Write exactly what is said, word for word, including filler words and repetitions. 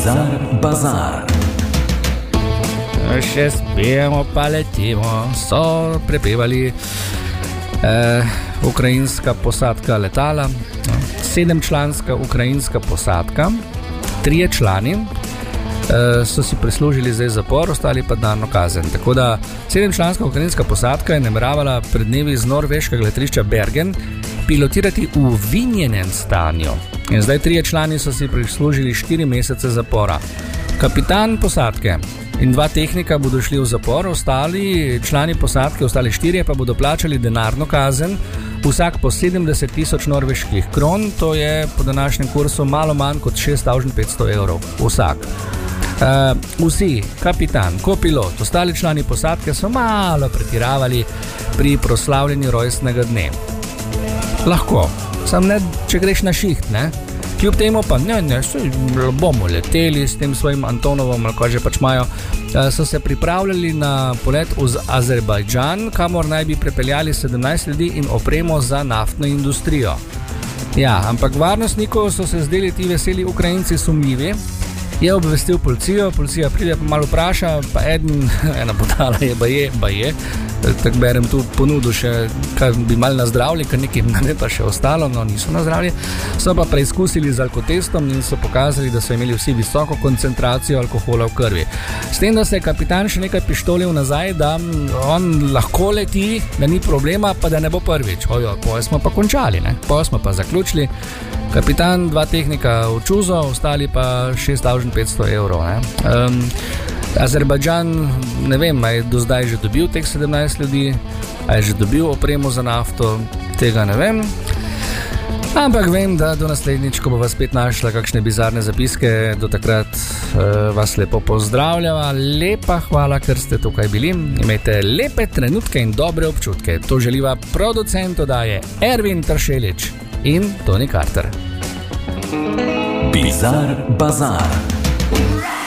Bizar Bazar. Še spijemo, pa letimo, so prepevali eh, ukrajinska posadka letala, sedemčlanska ukrajinska posadka, trije člani eh, so si prislužili zdaj zapor, ostali pa denarno kazen. Tako da sedemčlanska ukrajinska posadka je nameravala pred dnevi z norveškega letališča Bergen pilotirati v vinjenem stanju. In zdaj trije člani so si prislužili štiri mesece zapora. Kapitan posadke in dva tehnika bodo šli v zapor, ostali člani posadke, ostali štirje pa bodo plačali denarno kazen, vsak po sedemdeset tisoč norveških kron, to je po današnjem kursu malo manj kot šest tisoč petsto evrov vsak. Uh, vsi, kapitan, kopilot, ostali člani posadke so malo pretiravali pri proslavljanju rojstnega dne. Lahko, sam ne, če greš na šiht, ne? Kljub temu pa ne, ne, bomo leteli s tem svojim Antonovom, ali kaj že pač imajo, so se pripravljali na polet v Azerbajdžan, kamor naj bi prepeljali sedemnajst ljudi in opremo za naftno industrijo. Ja, ampak varnostnikov so se zdeli ti veseli Ukrajinci sumljivi, je obvestil policijo, policija pride pa malo vpraša, pa eden, ena podala je, ba je, ba je, tako berem tu ponudu še, kaj bi malo nazdravili, ker nekaj ne pa še ostalo, no niso nazdravili, so pa preizkusili z alkotestom in so pokazali, da so imeli vsi visoko koncentracijo alkohola v krvi. S tem, da se je kapitan še nekaj pištolil nazaj, da on lahko leti, da ni problema, pa da ne bo prvič. Ojo, poje smo pa končali, ne, poje smo pa zaključili. Kapitan, dva tehnika v čuzo, ostali pa šest tisoč petsto evrov. Ne. Um, Azerbajdžan, ne vem, je do zdaj že dobil teh sedemnajst ljudi, a je že dobil opremo za nafto, tega ne vem. Ampak vem, da do naslednjič, ko bo vas spet našla kakšne bizarne zapiske, do takrat uh, vas lepo pozdravljava, lepa hvala, ker ste tukaj bili, imejte lepe trenutke in dobre občutke. To želiva producent oddaje Ervin Tršelič in Toni Carter. Bizar Bazar.